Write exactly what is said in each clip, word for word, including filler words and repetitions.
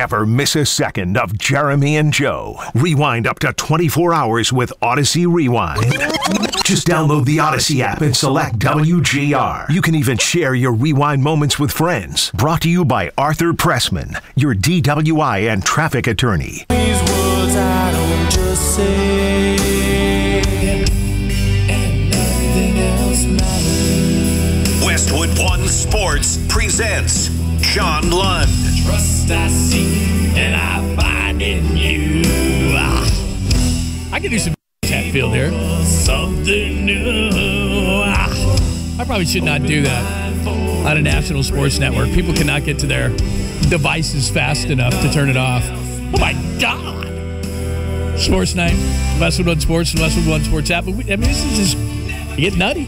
Never miss a second of Jeremy and Joe. Rewind up to twenty-four hours with Odyssey Rewind. Just download the Odyssey app and select W G R. You can even share your Rewind moments with friends. Brought to you by Arthur Pressman, your D W I and traffic attorney. These words I don't just say, and nothing else matters. Westwood One Sports presents John Lund. Trust I see and I find in you. I could do some Hatfield there. Something new. I probably should not do that on a national sports network. People cannot get to their devices fast enough to turn it off. Oh my God! Sports night, Westwood One Sports and Westwood One Sports app. I mean, this is just, you get nutty.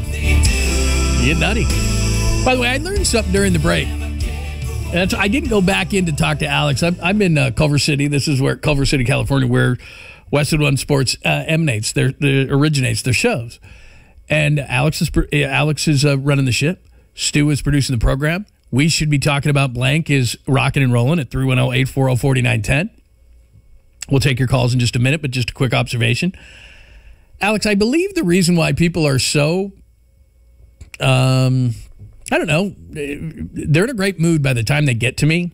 You get nutty. By the way, I learned something during the break. And that's, I didn't go back in to talk to Alex. I'm, I'm in uh, Culver City. This is where Culver City, California, where Westwood One Sports uh, emanates, their, their originates their shows. And Alex is Alex is uh, running the ship. Stu is producing the program. We should be talking about blank is rocking and rolling at three one zero, eight four zero, four nine one zero. We'll take your calls in just a minute, but just a quick observation. Alex, I believe the reason why people are so, um, I don't know, they're in a great mood by the time they get to me.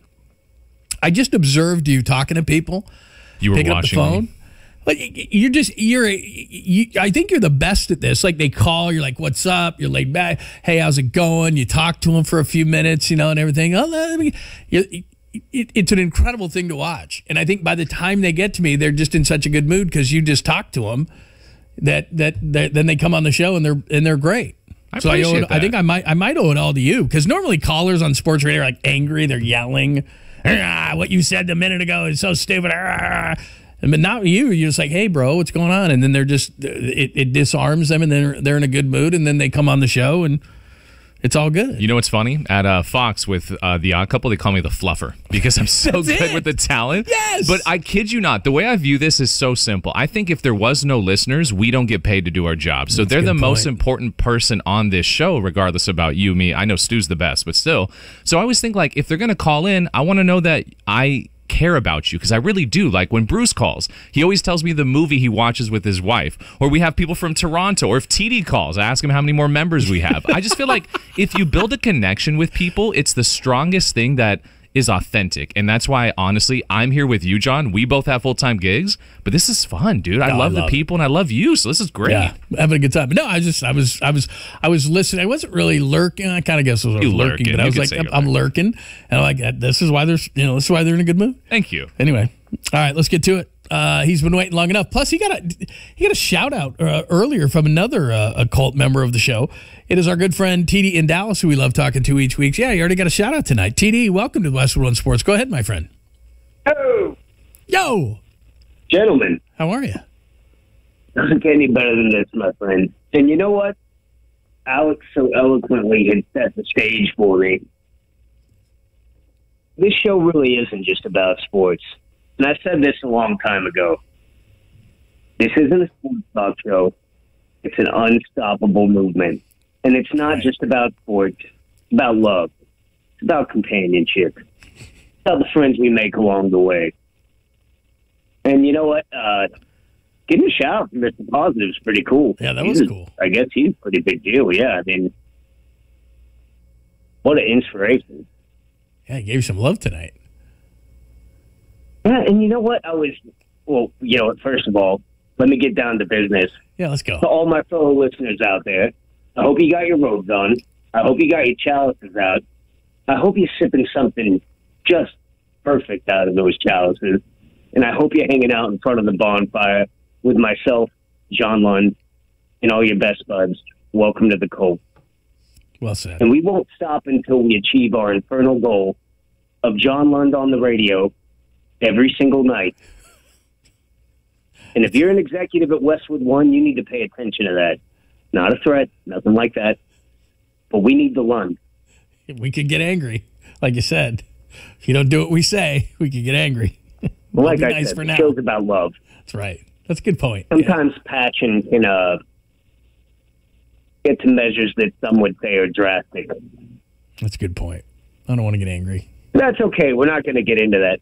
I just observed you talking to people. You were picking watching up the phone. me. Like you're just you're you, I think you're the best at this. Like they call, you're like, "What's up?" You're laid back. Hey, how's it going? You talk to them for a few minutes, you know, and everything. Oh, let me, it, it, it's an incredible thing to watch. And I think by the time they get to me, they're just in such a good mood because you just talk to them. That, that that then they come on the show and they're and they're great. I so I, owe appreciate it, that. I think I might I might owe it all to you because normally callers on sports radio are like angry. They're yelling. Ah, what you said a minute ago is so stupid. Ah. But not you. You're just like, hey, bro, what's going on? And then they're just, it, it disarms them and they're, they're in a good mood. And then they come on the show and it's all good. You know what's funny? At uh, Fox with uh, The Odd Couple, they call me the fluffer because I'm so That's good it. with the talent. Yes. But I kid you not. The way I view this is so simple. I think if there was no listeners, we don't get paid to do our job. So That's they're a good the most point. important person on this show, regardless about you, me. I know Stu's the best, but still. So I always think, like, if they're going to call in, I want to know that I care about you because I really do. Like when Bruce calls, he always tells me the movie he watches with his wife. Or we have people from Toronto. Or if T D calls, I ask him how many more members we have. I just feel like if you build a connection with people, it's the strongest thing that is authentic. And that's why, honestly, I'm here with you, John. We both have full-time gigs, but this is fun, dude. I No, I love the love people and I love you, so this is great. Yeah, having a good time. But no, I just, I was, I was, I was listening. I wasn't really lurking. I kind of guess I was You lurking, lurking. but I You was could like, say I'm, you're I'm lurking, and I'm like, this is why they're, you know, this is why they're in a good mood. Thank you. Anyway, all right, let's get to it. Uh, he's been waiting long enough. Plus, he got a he got a shout out uh, earlier from another uh, a cult member of the show. It is our good friend T D in Dallas, who we love talking to each week. Yeah, you already got a shout out tonight. T D, welcome to Westwood One Sports. Go ahead, my friend. Oh, Yo, gentlemen, how are you? doesn't get any better than this, my friend. And you know what? Alex so eloquently had set the stage for me. This show really isn't just about sports. And I said this a long time ago. This isn't a sports talk show. It's an unstoppable movement. And it's not just about sports. It's about love. It's about companionship. It's about the friends we make along the way. And you know what? Uh, getting a shout out from Mister Positive is pretty cool. Yeah, that He's was a- cool. I guess he's a pretty big deal. Yeah, I mean, what an inspiration. Yeah, he gave you some love tonight. Yeah, and you know what? I was, well, you know what? First of all, let me get down to business. Yeah, let's go. To all my fellow listeners out there, I hope you got your robes on. I hope you got your chalices out. I hope you're sipping something just perfect out of those chalices. And I hope you're hanging out in front of the bonfire with myself, John Lund, and all your best buds. Welcome to the Cove. Well said. And we won't stop until we achieve our infernal goal of John Lund on the radio every single night. And if you're an executive at Westwood One, you need to pay attention to that. Not a threat, nothing like that. But we need the Lund. We could get angry, like you said. If you don't do what we say, we could get angry. Well, like be I nice said, for the now. show's about love. That's right. That's a good point. Yeah. Sometimes passion can uh, get to measures that some would say are drastic. That's a good point. I don't want to get angry. That's okay. We're not going to get into that.